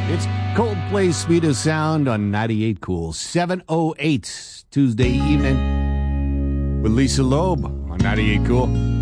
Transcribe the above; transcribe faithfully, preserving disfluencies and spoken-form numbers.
It's Coldplay Sweetest Sound on ninety-eight Cool. seven oh eight Tuesday evening with Lisa Loeb on ninety-eight Cool.